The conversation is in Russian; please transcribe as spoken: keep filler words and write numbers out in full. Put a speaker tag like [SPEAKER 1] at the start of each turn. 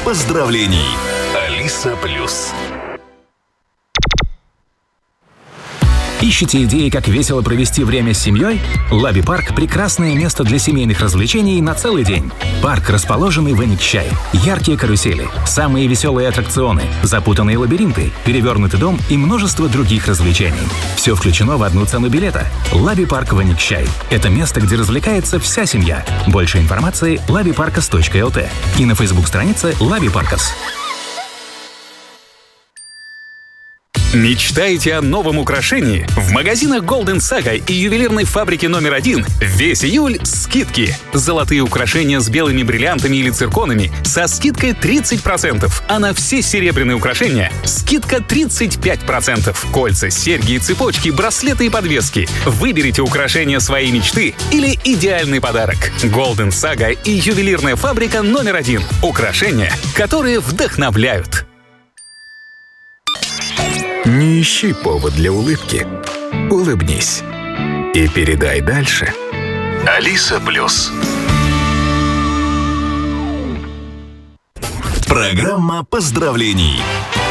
[SPEAKER 1] поздравлений. Алиса Плюс.
[SPEAKER 2] Ищете идеи, как весело провести время с семьей? Лаби Парк – прекрасное место для семейных развлечений на целый день. Парк, расположенный в Эникчай. Яркие карусели, самые веселые аттракционы, запутанные лабиринты, перевернутый дом и множество других развлечений. Все включено в одну цену билета. Лаби Парк в Эникчай. Это место, где развлекается вся семья. Больше информации – лаби паркас точка эл ти и на фейсбук-странице Лаби Паркас.
[SPEAKER 3] Мечтаете о новом украшении? В магазинах Golden Saga и ювелирной фабрике номер один весь июль скидки. Золотые украшения с белыми бриллиантами или цирконами со скидкой тридцать процентов, а на все серебряные украшения скидка тридцать пять процентов. Кольца, серьги и цепочки, браслеты и подвески. Выберите украшения своей мечты или идеальный подарок. Golden Saga и ювелирная фабрика номер один. Украшения, которые вдохновляют.
[SPEAKER 4] Не ищи повод для улыбки. Улыбнись. И передай дальше.
[SPEAKER 1] Алиса Плюс. Программа поздравлений.